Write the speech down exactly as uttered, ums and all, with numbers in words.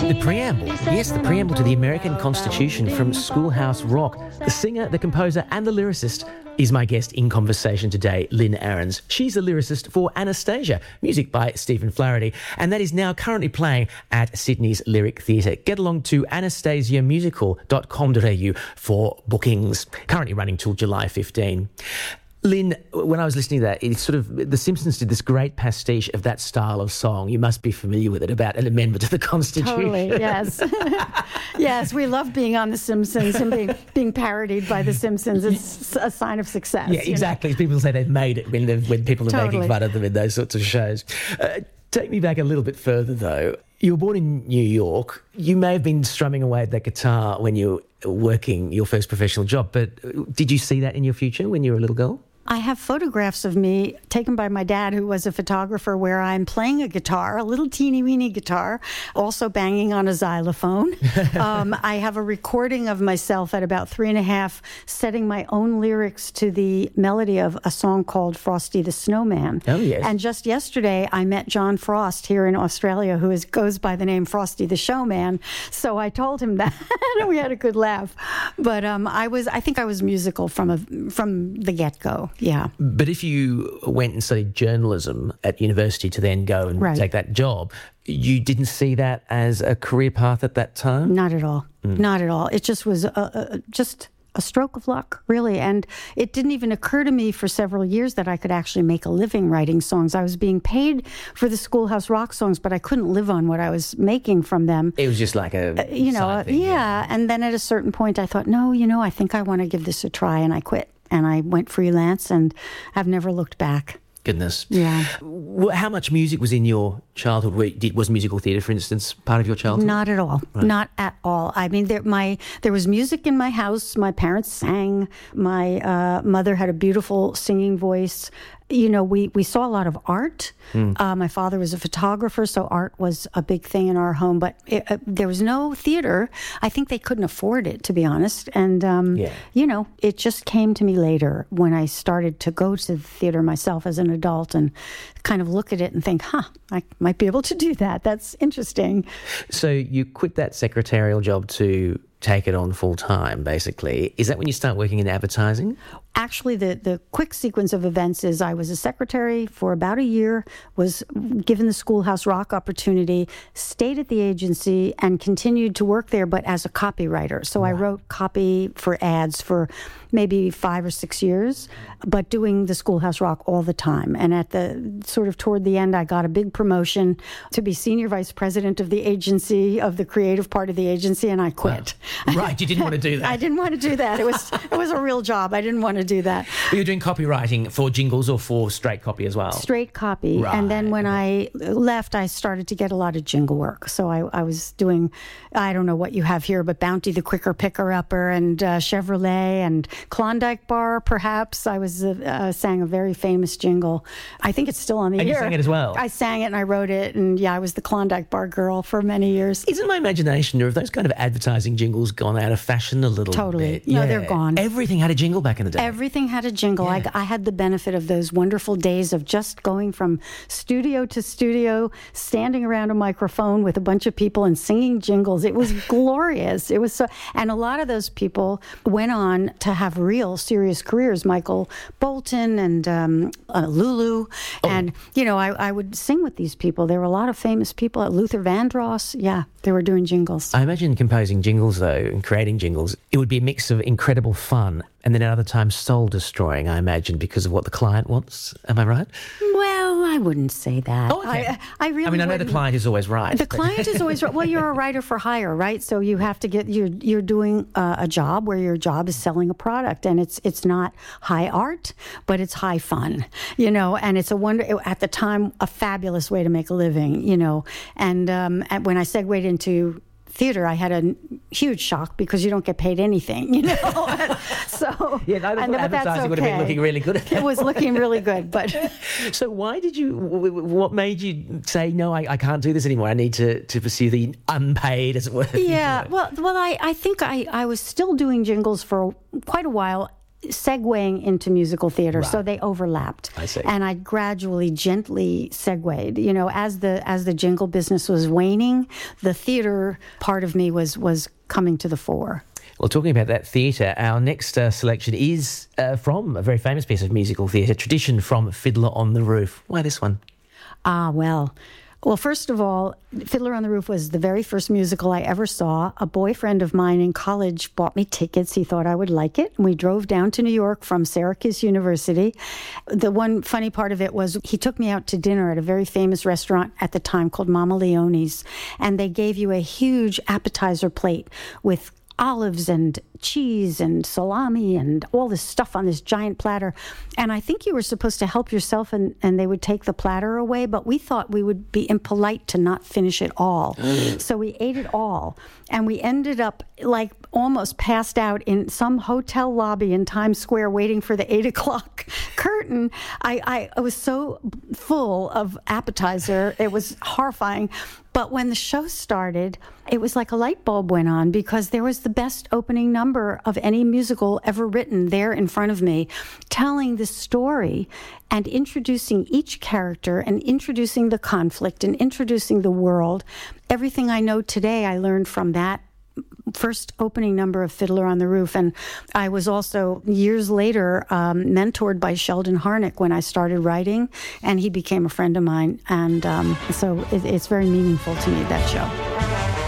The preamble, yes, the preamble to the American Constitution from Schoolhouse Rock. The singer, the composer and the lyricist is my guest in conversation today, Lynn Ahrens. She's a lyricist for Anastasia, music by Stephen Flaherty, and that is now currently playing at Sydney's Lyric Theatre. Get along to anastasia musical dot com dot a u for bookings. Currently running till July fifteenth. Lynn, when I was listening to that, it's sort of, The Simpsons did this great pastiche of that style of song. You must be familiar with it, about an amendment to the Constitution. Totally, yes. Yes, we love being on The Simpsons and being, being parodied by The Simpsons. It's a sign of success. Yeah, exactly. You know? People say they've made it when, when people are Totally. making fun of them in those sorts of shows. Uh, take me back a little bit further, though. You were born in New York. You may have been strumming away at that guitar when you were working your first professional job, but did you see that in your future when you were a little girl? I have photographs of me taken by my dad, who was a photographer, where I'm playing a guitar, a little teeny weeny guitar, also banging on a xylophone. um, I have a recording of myself at about three and a half, setting my own lyrics to the melody of a song called Frosty the Snowman. Oh, yes. And just yesterday, I met John Frost here in Australia, who is, goes by the name Frosty the Showman. So I told him that, and we had a good laugh. But um, I was, I think I was musical from a, from the get-go. Yeah. But if you went and studied journalism at university to then go and Right. take that job, you didn't see that as a career path at that time? Not at all. Mm. Not at all. It just was a, a, just a stroke of luck, really. And it didn't even occur to me for several years that I could actually make a living writing songs. I was being paid for the Schoolhouse Rock songs, but I couldn't live on what I was making from them. It was just like a Uh, you know, side uh, thing, yeah. yeah. And then at a certain point, I thought, no, you know, I think I want to give this a try, and I quit. And I went freelance, and I've never looked back. Goodness. Yeah. W- How much music was in your childhood? Were- did- Was musical theatre, for instance, part of your childhood? Not at all. Right. Not at all. I mean, there, my there was music in my house. My parents sang. My uh, mother had a beautiful singing voice. You know, we, we saw a lot of art. Mm. Uh, my father was a photographer, so art was a big thing in our home. But it, uh, there was no theater. I think they couldn't afford it, to be honest. And, um, yeah. you know, it just came to me later when I started to go to the theater myself as an adult and kind of look at it and think, huh, I might be able to do that. That's interesting. So you quit that secretarial job to take it on full time, basically. Is that when you start working in advertising? Actually, the, the quick sequence of events is I was a secretary for about a year, was given the Schoolhouse Rock opportunity, stayed at the agency, and continued to work there, but as a copywriter. So wow. I wrote copy for ads for maybe five or six years, but doing the Schoolhouse Rock all the time. And at the sort of toward the end, I got a big promotion to be senior vice president of the agency, of the creative part of the agency, and I quit. Wow. Right, you didn't want to do that. I didn't want to do that. It was it was a real job. I didn't want to do that. But you're doing copywriting for jingles or for straight copy as well? Straight copy. Right. And then when I left, I started to get a lot of jingle work. So I, I was doing, I don't know what you have here, but Bounty the Quicker Picker-Upper and uh, Chevrolet and Klondike Bar, perhaps. I was uh, uh, sang a very famous jingle. I think it's still on the and air. And you sang it as well? I sang it and I wrote it. And yeah, I was the Klondike Bar girl for many years. Isn't my imagination, or have those kind of advertising jingles gone out of fashion a little totally. bit? No, yeah. they're gone. Everything had a jingle back in the day. Everything had a jingle. Yeah. I, I had the benefit of those wonderful days of just going from studio to studio, standing around a microphone with a bunch of people and singing jingles. It was glorious. It was so, and a lot of those people went on to have real serious careers. Michael Bolton and um, uh, Lulu, oh. and you know, I, I would sing with these people. There were a lot of famous people. At Luther Vandross, yeah, they were doing jingles. I imagine composing jingles though and creating jingles, it would be a mix of incredible fun and then at other times soul destroying, I imagine, because of what the client wants. Am I right? Well, I wouldn't say that. Oh, okay. I, I really I mean, I know wouldn't. the client is always right. The client is always right. Well, you're a writer for hire, right? So you have to get, you're, you're doing uh, a job where your job is selling a product, and it's it's not high art, but it's high fun, you know, and it's a wonder, at the time, a fabulous way to make a living, you know. And, um, and when I segued into theater, I had a huge shock because you don't get paid anything, you know. so yeah, no, and, advertising but that's okay. would have been looking really good at that. It was looking really good, but so why did you? What made you say no? I, I can't do this anymore. I need to, to pursue the unpaid, as it were. Yeah, well, well, I, I think I, I was still doing jingles for quite a while segueing into musical theater, Right. so they overlapped. I see. And I gradually, gently segued. You know, as the as the jingle business was waning, the theater part of me was was coming to the fore. Well, talking about that theatre, our next uh, selection is uh, from a very famous piece of musical theatre, tradition from Fiddler on the Roof. Why this one? Ah, well. Well, first of all, Fiddler on the Roof was the very first musical I ever saw. A boyfriend of mine in college bought me tickets. He thought I would like it. And we drove down to New York from Syracuse University. The one funny part of it was he took me out to dinner at a very famous restaurant at the time called Mama Leone's. And they gave you a huge appetizer plate with olives and cheese and salami and all this stuff on this giant platter. And I think you were supposed to help yourself and, and they would take the platter away, but we thought we would be impolite to not finish it all. So we ate it all. And we ended up like almost passed out in some hotel lobby in Times Square waiting for the eight o'clock curtain. I, I, I was so full of appetizer. It was horrifying. But when the show started, it was like a light bulb went on because there was the best opening number of any musical ever written there in front of me, telling the story and introducing each character and introducing the conflict and introducing the world. Everything I know today, I learned from that first opening number of Fiddler on the Roof. And I was also, years later, um, mentored by Sheldon Harnick when I started writing, and he became a friend of mine. And um, so it, it's very meaningful to me, that show.